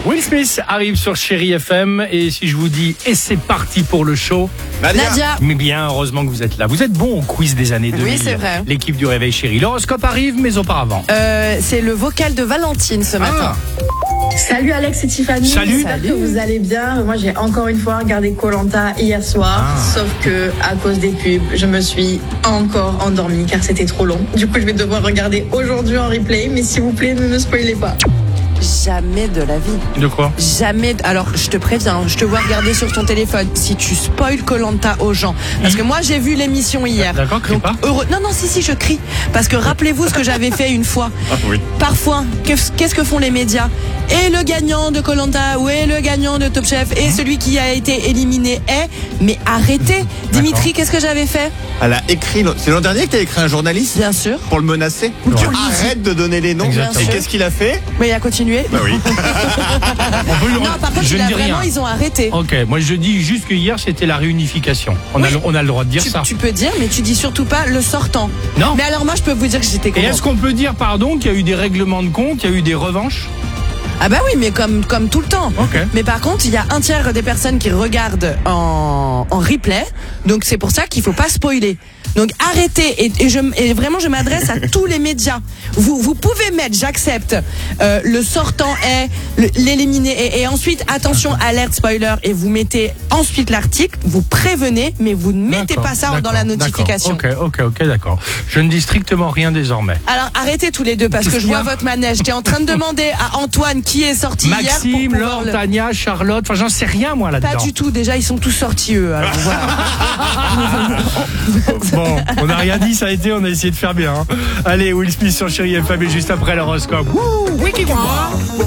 Will Smith arrive sur Chérie FM et si je vous dis et c'est parti pour le show, Nadia. Mais bien heureusement que vous êtes là. Vous êtes bon au quiz des années 2000. Oui, c'est vrai. L'équipe du Réveil Chérie. L'horoscope arrive mais auparavant. C'est le vocal de Valentine ce matin. Salut Alex et Tiffany, Salut. j'espère que vous allez bien. Moi j'ai encore une fois regardé Koh-Lanta hier soir, sauf que à cause des pubs, je me suis encore endormie car c'était trop long. Du coup je vais devoir regarder aujourd'hui en replay, mais s'il vous plaît ne me spoilez pas. Jamais de la vie. De quoi? Jamais. Alors, je te préviens, je te vois regarder sur ton téléphone. Si tu spoil Koh-Lanta aux gens. Parce que moi, j'ai vu l'émission hier. D'accord, crie pas. Non, si, je crie. Parce que rappelez-vous ce que j'avais fait une fois. Oui. Parfois, qu'est-ce que font les médias? Et le gagnant de Koh-Lanta, ou et le gagnant de Top Chef, et celui qui a été éliminé est. Mais arrêtez. Dimitri, qu'est-ce que j'avais fait? Elle a écrit. C'est l'an dernier que t'as écrit un journaliste Bien sûr. pour le menacer. Arrête de donner les noms. Exactement. Et qu'est-ce qu'il a fait? Mais il a continué. Bah oui. Non, par contre, je ne dis rien. ils ont arrêté. Ok, moi je dis juste que hier c'était la réunification. On a le droit de dire ça. Tu peux dire, mais tu dis surtout pas le sortant. Non. Mais alors moi, je peux vous dire que j'étais Et contente. est-ce qu'on peut dire, pardon, qu'il y a eu des règlements de compte, il y a eu des revanches? Ah bah oui, mais comme tout le temps. Ok. Mais par contre, il y a un tiers des personnes qui regardent en replay, donc c'est pour ça qu'il faut pas spoiler. Donc arrêtez et vraiment je m'adresse à tous les médias. Vous pouvez mettre j'accepte, le sortant est, l'éliminé est, et ensuite attention alerte spoiler et vous mettez ensuite l'article, vous prévenez mais vous ne mettez D'accord, pas ça dans d'accord, la notification. Ok, d'accord. Je ne dis strictement rien désormais. Alors arrêtez tous les deux parce que Qu'est-ce je vois qu'il y a votre manège. J'étais en train de demander à Antoine qui est sorti hier pour Maxime, pouvoir Laure, le... Tania, Charlotte, enfin j'en sais rien moi là-dedans. Pas du tout, déjà ils sont tous sortis eux. Alors, voilà. Bon, on n'a rien dit, ça a été, on a essayé de faire bien. Hein. Allez, Will Smith sur Chérie FM et juste après l'horoscope. Wouh, Wiki Wow.